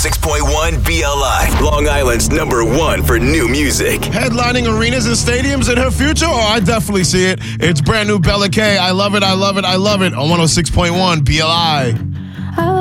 106.1 BLI, Long Island's #1 for new music. Headlining arenas and stadiums in her future? Oh, I definitely see it. It's brand new Bella K. I love it, I love it, I love it on 106.1 BLI.